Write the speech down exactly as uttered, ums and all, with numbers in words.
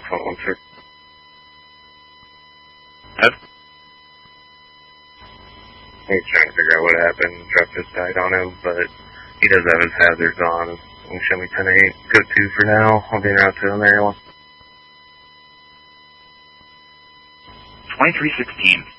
phone, sir. Yes? He's trying to figure out what happened. Truck just died on him, but he does have his hazards on. You can show me ten eight. Go two for now. I'll be en route to Maryland. twenty-three sixteen.